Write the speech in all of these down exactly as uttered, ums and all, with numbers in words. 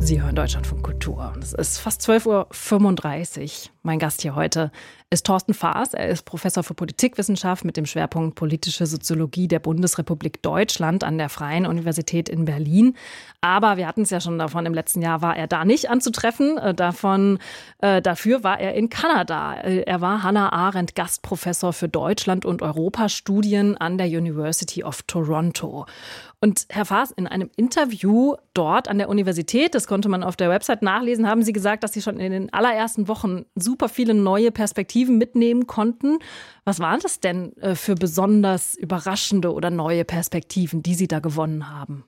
Sie hören Deutschlandfunk Kultur. Es ist fast zwölf Uhr fünfunddreißig. Mein Gast hier heute ist Thorsten Faas. Er ist Professor für Politikwissenschaft mit dem Schwerpunkt Politische Soziologie der Bundesrepublik Deutschland an der Freien Universität in Berlin. Aber wir hatten es ja schon davon, im letzten Jahr war er da nicht anzutreffen. Davon, äh, dafür war er in Kanada. Er war Hannah Arendt Gastprofessor für Deutschland- und Europastudien an der University of Toronto. Und Herr Faas, in einem Interview dort an der Universität, das konnte man auf der Website nachlesen, haben Sie gesagt, dass Sie schon in den allerersten Wochen super viele neue Perspektiven mitnehmen konnten. Was waren das denn für besonders überraschende oder neue Perspektiven, die Sie da gewonnen haben?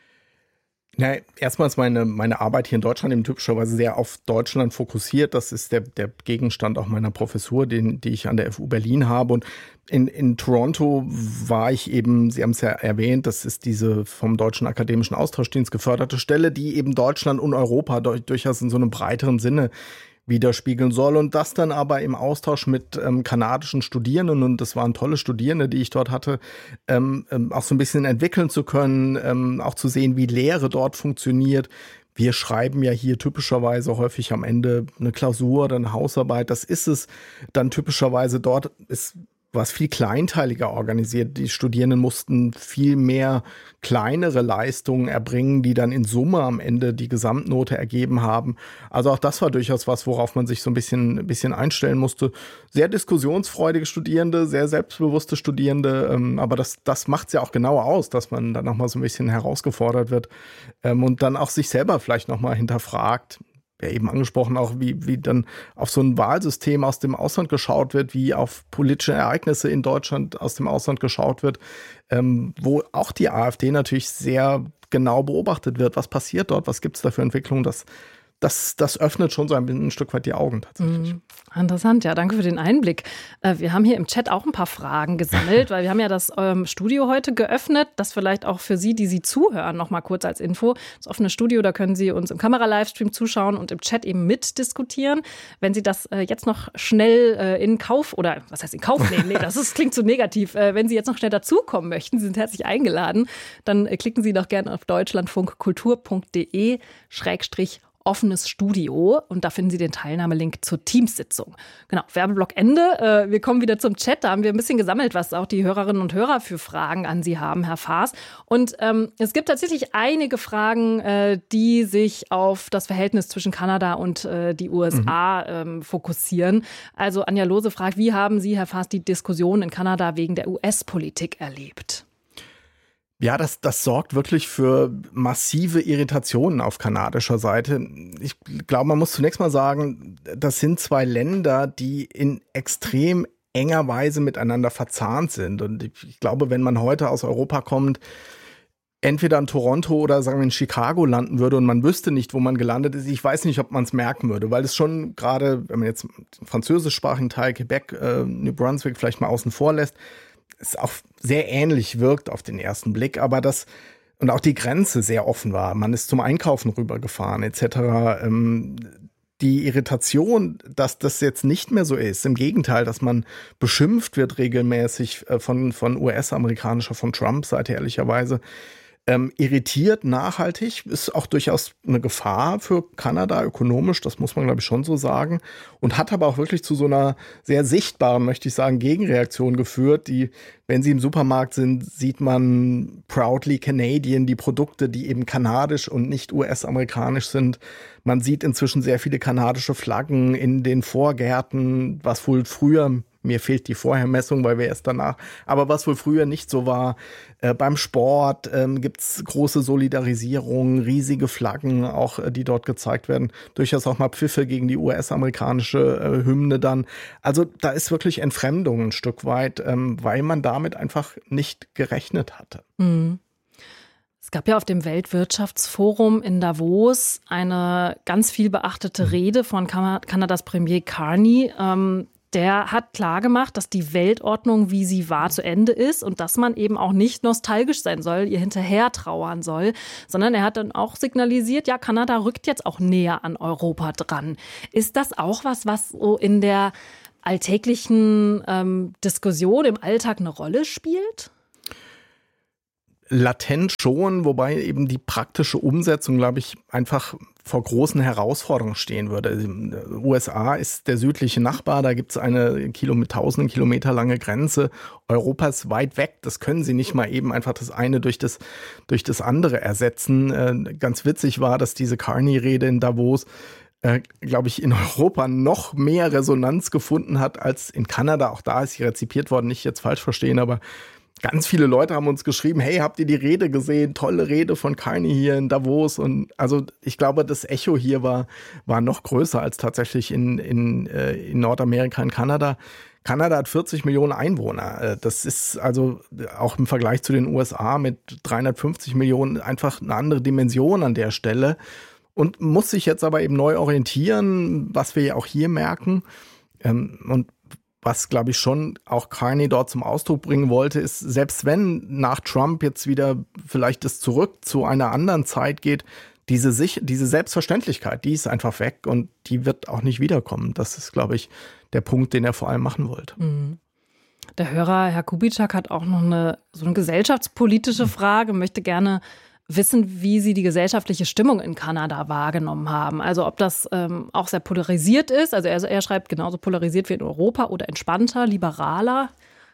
Na, erstmal ist meine, meine Arbeit hier in Deutschland eben typischerweise sehr auf Deutschland fokussiert. Das ist der, der Gegenstand auch meiner Professur, den, die ich an der F U Berlin habe. Und in, in Toronto war ich eben, Sie haben es ja erwähnt, das ist diese vom Deutschen Akademischen Austauschdienst geförderte Stelle, die eben Deutschland und Europa durch, durchaus in so einem breiteren Sinne widerspiegeln soll, und das dann aber im Austausch mit ähm, kanadischen Studierenden, und das waren tolle Studierende, die ich dort hatte, ähm, ähm, auch so ein bisschen entwickeln zu können, ähm, auch zu sehen, wie Lehre dort funktioniert. Wir schreiben ja hier typischerweise häufig am Ende eine Klausur oder eine Hausarbeit. Das ist es dann typischerweise dort, ist was viel kleinteiliger organisiert. Die Studierenden mussten viel mehr kleinere Leistungen erbringen, die dann in Summe am Ende die Gesamtnote ergeben haben. Also auch das war durchaus was, worauf man sich so ein bisschen, ein bisschen einstellen musste. Sehr diskussionsfreudige Studierende, sehr selbstbewusste Studierende, ähm, aber das, das macht es ja auch genauer aus, dass man dann nochmal so ein bisschen herausgefordert wird ähm, und dann auch sich selber vielleicht nochmal hinterfragt. Ja, eben angesprochen auch, wie, wie dann auf so ein Wahlsystem aus dem Ausland geschaut wird, wie auf politische Ereignisse in Deutschland aus dem Ausland geschaut wird, ähm, wo auch die AfD natürlich sehr genau beobachtet wird. Was passiert dort? Was gibt es da für Entwicklungen? Das, das, das öffnet schon so ein, ein Stück weit die Augen tatsächlich. Mhm. Interessant, ja, danke für den Einblick. Wir haben hier im Chat auch ein paar Fragen gesammelt, weil wir haben ja das ähm, Studio heute geöffnet. Das vielleicht auch für Sie, die Sie zuhören, noch mal kurz als Info. Das offene Studio, da können Sie uns im Kamera-Livestream zuschauen und im Chat eben mitdiskutieren. Wenn Sie das äh, jetzt noch schnell äh, in Kauf, oder was heißt in Kauf nehmen? Nee, das ist, klingt zu negativ. Äh, wenn Sie jetzt noch schnell dazukommen möchten, Sie sind herzlich eingeladen, dann äh, klicken Sie doch gerne auf deutschlandfunkkultur.de schrägstrich offenes Studio, und da finden Sie den Teilnahmelink zur Teamsitzung. Genau, Werbeblock Ende. Wir kommen wieder zum Chat. Da haben wir ein bisschen gesammelt, was auch die Hörerinnen und Hörer für Fragen an Sie haben, Herr Faas. Und ähm, es gibt tatsächlich einige Fragen, äh, die sich auf das Verhältnis zwischen Kanada und äh, die U S A mhm. ähm, fokussieren. Also Anja Lose fragt, wie haben Sie, Herr Faas, die Diskussion in Kanada wegen der U S-Politik erlebt? Ja, das, das sorgt wirklich für massive Irritationen auf kanadischer Seite. Ich glaube, man muss zunächst mal sagen, das sind zwei Länder, die in extrem enger Weise miteinander verzahnt sind. Und ich glaube, wenn man heute aus Europa kommt, entweder in Toronto oder sagen wir in Chicago landen würde und man wüsste nicht, wo man gelandet ist, ich weiß nicht, ob man es merken würde, weil es schon gerade, wenn man jetzt den französischsprachigen Teil, Quebec, äh, New Brunswick vielleicht mal außen vor lässt, es auch sehr ähnlich wirkt auf den ersten Blick, aber das und auch die Grenze sehr offen war. Man ist zum Einkaufen rübergefahren et cetera. Ähm, die Irritation, dass das jetzt nicht mehr so ist, im Gegenteil, dass man beschimpft wird regelmäßig von, von U S-amerikanischer, von Trump-Seite ehrlicherweise, Ähm, irritiert nachhaltig, ist auch durchaus eine Gefahr für Kanada ökonomisch, das muss man, glaube ich, schon so sagen, und hat aber auch wirklich zu so einer sehr sichtbaren, möchte ich sagen, Gegenreaktion geführt, die, wenn Sie im Supermarkt sind, sieht man proudly Canadian, die Produkte, die eben kanadisch und nicht U S-amerikanisch sind. Man sieht inzwischen sehr viele kanadische Flaggen in den Vorgärten, was wohl früher, mir fehlt die Vorhermessung, weil wir erst danach, aber was wohl früher nicht so war, äh, beim Sport ähm, gibt's große Solidarisierung, riesige Flaggen, auch äh, die dort gezeigt werden, durchaus auch mal Pfiffe gegen die U S-amerikanische äh, Hymne dann. Also da ist wirklich Entfremdung ein Stück weit, ähm, weil man damit einfach nicht gerechnet hatte. Mhm. Es gab ja auf dem Weltwirtschaftsforum in Davos eine ganz viel beachtete Rede von Kanadas Premier Carney. Ähm, Der hat klargemacht, dass die Weltordnung, wie sie war, zu Ende ist und dass man eben auch nicht nostalgisch sein soll, ihr hinterher trauern soll, sondern er hat dann auch signalisiert, ja, Kanada rückt jetzt auch näher an Europa dran. Ist das auch was, was so in der alltäglichen ähm, Diskussion im Alltag eine Rolle spielt? latent schon, wobei eben die praktische Umsetzung, glaube ich, einfach vor großen Herausforderungen stehen würde. Die U S A ist der südliche Nachbar, da gibt es eine Kilo mit tausenden Kilometer lange Grenze. Europa ist weit weg, das können sie nicht mal eben einfach das eine durch das, durch das andere ersetzen. Äh, ganz witzig war, dass diese Carney-Rede in Davos, äh, glaube ich, in Europa noch mehr Resonanz gefunden hat als in Kanada. Auch da ist sie rezipiert worden, nicht jetzt falsch verstehen, aber ganz viele Leute haben uns geschrieben, hey, habt ihr die Rede gesehen? Tolle Rede von Carney hier in Davos. Und also ich glaube, das Echo hier war, war noch größer als tatsächlich in, in, in Nordamerika, in Kanada. Kanada hat vierzig Millionen Einwohner. Das ist also auch im Vergleich zu den U S A mit dreihundertfünfzig Millionen einfach eine andere Dimension an der Stelle. Und muss sich jetzt aber eben neu orientieren, was wir ja auch hier merken. Und was, glaube ich, schon auch Carney dort zum Ausdruck bringen wollte, ist, selbst wenn nach Trump jetzt wieder vielleicht es zurück zu einer anderen Zeit geht, diese, Sich- diese Selbstverständlichkeit, die ist einfach weg und die wird auch nicht wiederkommen. Das ist, glaube ich, der Punkt, den er vor allem machen wollte. Mhm. Der Hörer, Herr Kubitschek, hat auch noch eine, so eine gesellschaftspolitische Frage, möchte gerne wissen, wie Sie die gesellschaftliche Stimmung in Kanada wahrgenommen haben. Also ob das ähm, auch sehr polarisiert ist. Also er, er schreibt genauso polarisiert wie in Europa oder entspannter, liberaler.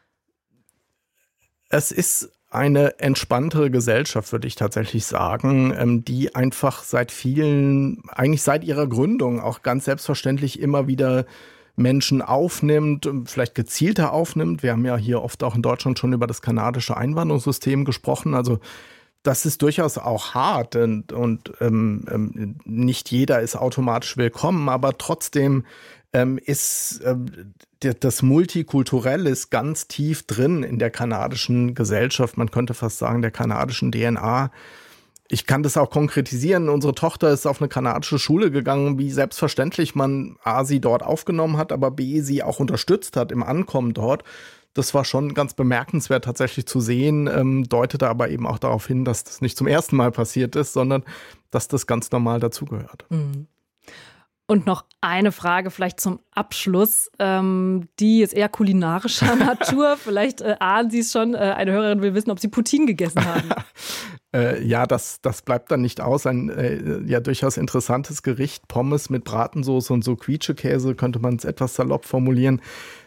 Es ist eine entspanntere Gesellschaft, würde ich tatsächlich sagen, ähm, die einfach seit vielen, eigentlich seit ihrer Gründung auch ganz selbstverständlich immer wieder Menschen aufnimmt, vielleicht gezielter aufnimmt. Wir haben ja hier oft auch in Deutschland schon über das kanadische Einwanderungssystem gesprochen. Also das ist durchaus auch hart und, und ähm, nicht jeder ist automatisch willkommen, aber trotzdem ähm, ist ähm, das Multikulturelle ist ganz tief drin in der kanadischen Gesellschaft. Man könnte fast sagen, der kanadischen D N A. Ich kann das auch konkretisieren. Unsere Tochter ist auf eine kanadische Schule gegangen, wie selbstverständlich man A, sie dort aufgenommen hat, aber B, sie auch unterstützt hat im Ankommen dort. Das war schon ganz bemerkenswert tatsächlich zu sehen, ähm, deutete aber eben auch darauf hin, dass das nicht zum ersten Mal passiert ist, sondern dass das ganz normal dazugehört. Mhm. Und noch eine Frage vielleicht zum Abschluss, ähm, die ist eher kulinarischer Natur. Vielleicht äh, ahnen Sie es schon, äh, eine Hörerin will wissen, ob Sie Poutine gegessen haben. äh, ja, das, das bleibt dann nicht aus. Ein äh, ja durchaus interessantes Gericht, Pommes mit Bratensoße und so Quietschekäse, könnte man es etwas salopp formulieren.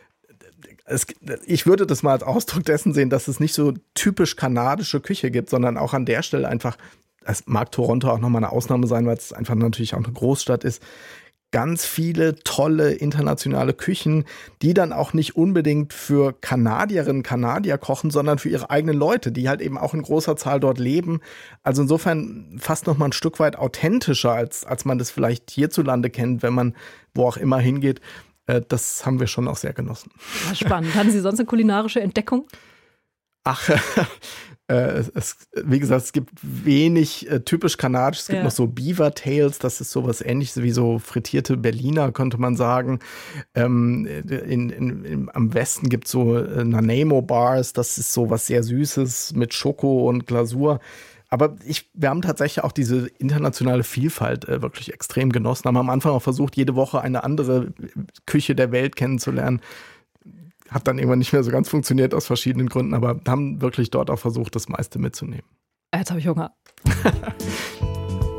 Es, ich würde das mal als Ausdruck dessen sehen, dass es nicht so typisch kanadische Küche gibt, sondern auch an der Stelle einfach, es mag Toronto auch nochmal eine Ausnahme sein, weil es einfach natürlich auch eine Großstadt ist, ganz viele tolle internationale Küchen, die dann auch nicht unbedingt für Kanadierinnen, Kanadier kochen, sondern für ihre eigenen Leute, die halt eben auch in großer Zahl dort leben. Also insofern fast noch mal ein Stück weit authentischer, als, als man das vielleicht hierzulande kennt, wenn man wo auch immer hingeht. Das haben wir schon auch sehr genossen. Ja, spannend. Hatten Sie sonst eine kulinarische Entdeckung? Ach, äh, es, wie gesagt, es gibt wenig äh, typisch kanadisch. Es gibt ja noch so Beaver Tails, das ist sowas Ähnliches wie so frittierte Berliner, könnte man sagen. Ähm, in, in, in, am Westen gibt es so äh, Nanaimo Bars, das ist so was sehr Süßes mit Schoko und Glasur. Aber ich, wir haben tatsächlich auch diese internationale Vielfalt äh, wirklich extrem genossen. Haben am Anfang auch versucht, jede Woche eine andere Küche der Welt kennenzulernen. Hat dann irgendwann nicht mehr so ganz funktioniert aus verschiedenen Gründen, aber haben wirklich dort auch versucht, das meiste mitzunehmen. Jetzt habe ich Hunger.